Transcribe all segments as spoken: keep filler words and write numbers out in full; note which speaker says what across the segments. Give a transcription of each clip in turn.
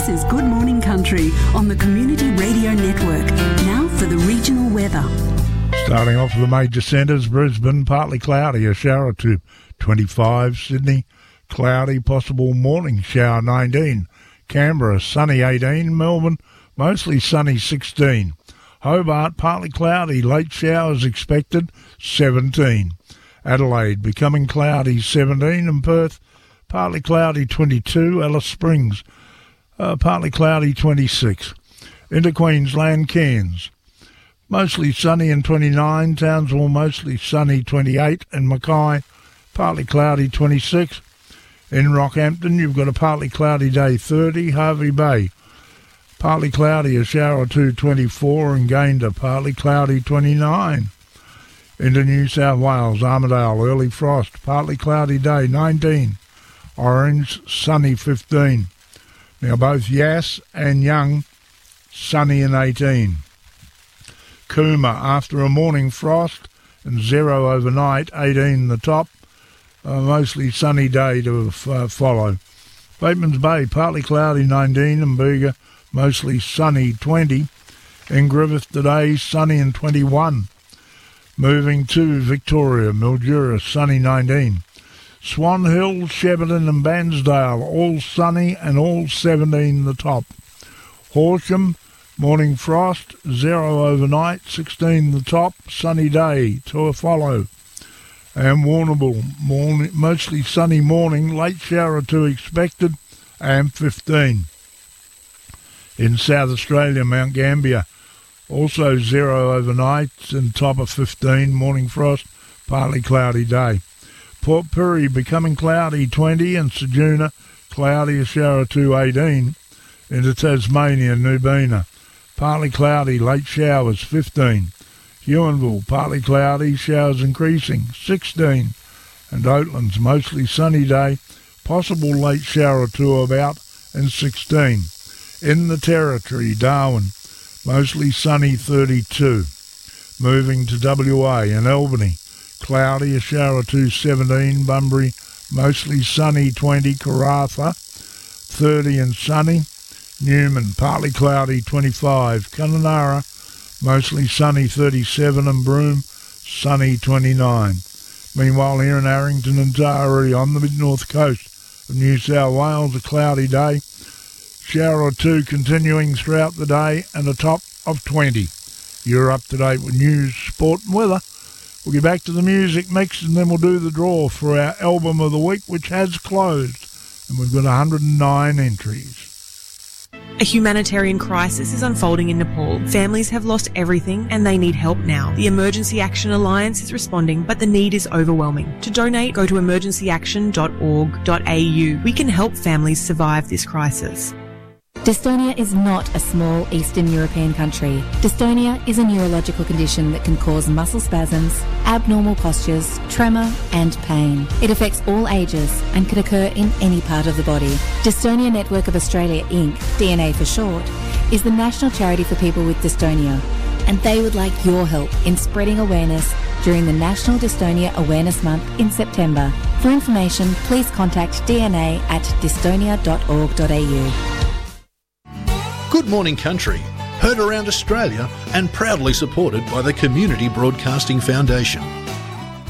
Speaker 1: This is Good Morning Country on the Community Radio Network. Now for the regional weather.
Speaker 2: Starting off with the major centres, Brisbane, partly cloudy, a shower or two, twenty-five. Sydney, cloudy, possible morning shower, nineteen. Canberra, sunny, eighteen. Melbourne, mostly sunny, sixteen. Hobart, partly cloudy, late showers expected, seventeen. Adelaide, becoming cloudy, seventeen. And Perth, partly cloudy, twenty-two. Alice Springs, uh, partly cloudy, twenty-six. Into Queensland, Cairns, mostly sunny and twenty-nine. Townsville, mostly sunny, twenty-eight. And Mackay, partly cloudy, twenty-six. In Rockhampton, you've got a partly cloudy day, thirty. Hervey Bay, partly cloudy, a shower or two, twenty-four. And Gayndah, partly cloudy, twenty-nine. Into New South Wales, Armidale, early frost, partly cloudy day, nineteen. Orange, sunny, fifteen. Now both Yass and Young, sunny and eighteen. Cooma, after a morning frost and zero overnight, eighteen the top. A mostly sunny day to uh, follow. Bateman's Bay, partly cloudy, nineteen. And Bega, mostly sunny, twenty. In Griffith today, sunny and twenty-one. Moving to Victoria, Mildura, sunny, nineteen. Swan Hill, Shepparton and Bansdale, all sunny and all seventeen the top. Horsham, morning frost, zero overnight, sixteen the top, sunny day to follow. And Warrnambool, morning, mostly sunny morning, late shower or two expected, and fifteen. In South Australia, Mount Gambier, also zero overnight and top of fifteen, morning frost, partly cloudy day. Port Pirie becoming cloudy, twenty, and Ceduna, cloudy, a shower or two, eighteen. Into Tasmania, Nubina, partly cloudy, late showers, fifteen. Huonville, partly cloudy, showers increasing, sixteen. And Oatlands, mostly sunny day, possible late shower or two about, and sixteen. In the Territory, Darwin, mostly sunny, thirty-two. Moving to W A and Albany, cloudy, a shower or two, seventeen. Bunbury, mostly sunny, twenty. Karratha, thirty and sunny. Newman, partly cloudy, twenty-five. Kununurra, mostly sunny, thirty-seven. And Broome, sunny, twenty-nine. Meanwhile, here in Arrington and Taree on the mid-north coast of New South Wales, a cloudy day. Shower or two continuing throughout the day and a top of twenty. You're up to date with news, sport and weather. We'll get back to the music mix and then we'll do the draw for our album of the week, which has closed. And we've got one hundred nine entries.
Speaker 3: A humanitarian crisis is unfolding in Nepal. Families have lost everything and they need help now. The Emergency Action Alliance is responding, but the need is overwhelming. To donate, go to emergency action dot org dot a u. We can help families survive this crisis.
Speaker 4: Dystonia is not a small Eastern European country. Dystonia is a neurological condition that can cause muscle spasms, abnormal postures, tremor and pain. It affects all ages and can occur in any part of the body. Dystonia Network of Australia Incorporated, D N A for short, is the national charity for people with dystonia, and they would like your help in spreading awareness during the National Dystonia Awareness Month in September. For information, please contact D N A at dystonia dot org dot a u.
Speaker 5: Good Morning Country, heard around Australia and proudly supported by the Community Broadcasting Foundation.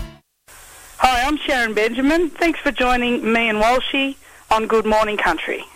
Speaker 6: Hi, I'm Sharon Benjamin. Thanks for joining me and Walshy on Good Morning Country.